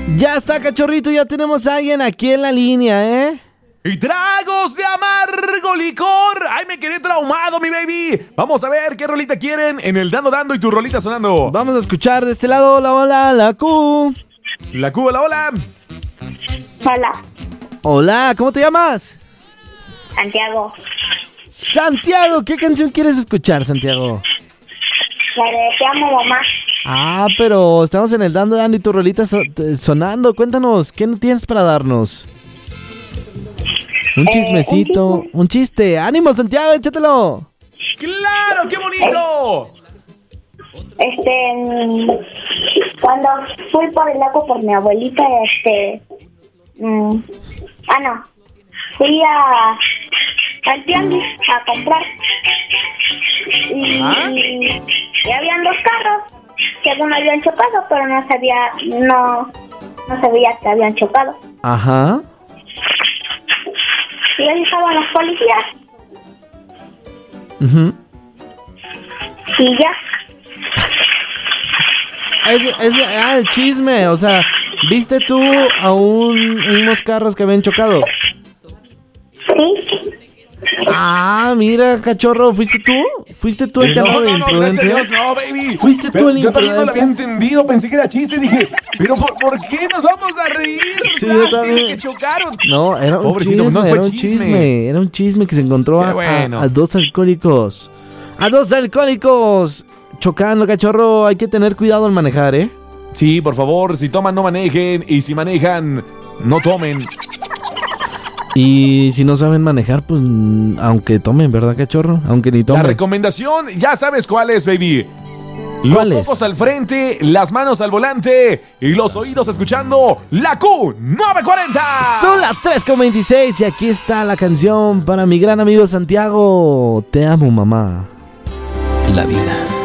Ya está, cachorrito, ya tenemos a alguien aquí en la línea, ¿eh? Y tragos de amargo licor. ¡Ay, me quedé traumado, mi baby! Vamos a ver qué rolita quieren en el Dando y tu rolita sonando. Vamos a escuchar de este lado, hola, la Q. La Q, hola. Hola, Hola, ¿cómo te llamas? Santiago. Santiago, ¿qué canción quieres escuchar, Santiago? La de Te amo, mamá. Ah, pero estamos en el Dando y tu rolita sonando. Cuéntanos, ¿qué tienes para darnos? Un chismecito, un chiste. ¡Ánimo, Santiago, échatelo! ¡Claro, qué bonito! Cuando fui por el agua por mi abuelita, fui al tianguis a comprar y habían dos carros que aún habían chocado, pero no sabía que habían chocado. Ajá. Y ahí estaban los policías. Uh-huh. Y ya. El chisme, o sea, ¿viste tú a unos carros que habían chocado? Sí. Ah, mira, cachorro, ¿fuiste tú? ¿Fuiste tú el carro de imprudente? No, baby. ¿Fuiste tú el Yo también no lo había imprudente? entendido, pensé que era chiste. Dije, ¿pero por qué nos vamos a reír? Sí, yo también. Que chocaron. No, era un Pobrecito, chisme, no fue era un chisme. chisme. Era un chisme que se encontró Qué bueno. a dos alcohólicos. A dos alcohólicos chocando, cachorro. Hay que tener cuidado al manejar, ¿eh? Sí, por favor, si toman no manejen y si manejan no tomen. Y si no saben manejar, pues aunque tomen, ¿verdad, cachorro? Aunque ni tomen. La recomendación, ya sabes cuál es, baby. ¿Cuál Los es? ojos al frente, las manos al volante y los oídos escuchando la Q940. Son las 3:26 y aquí está la canción para mi gran amigo Santiago. Te amo, mamá. La vida